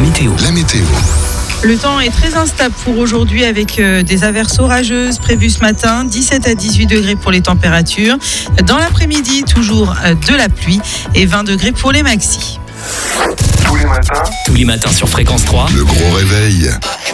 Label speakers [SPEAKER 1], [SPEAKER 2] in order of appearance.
[SPEAKER 1] météo.
[SPEAKER 2] La météo.
[SPEAKER 3] Le temps est très instable pour aujourd'hui avec des averses orageuses prévues ce matin, 17 à 18 degrés pour les températures. Dans l'après-midi, toujours de la pluie et 20 degrés pour les maxis.
[SPEAKER 2] Tous les matins,
[SPEAKER 1] Tous les matins sur Fréquence 3.
[SPEAKER 2] le gros réveil.